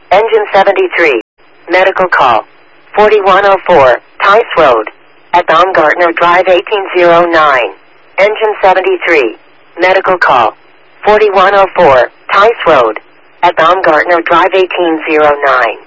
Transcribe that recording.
Engine 73. Medical call. 4104, Tice Road. At Baumgartner Drive 1809. Engine 73. Medical call. 4104, Tice Road. At Baumgartner Drive 1809.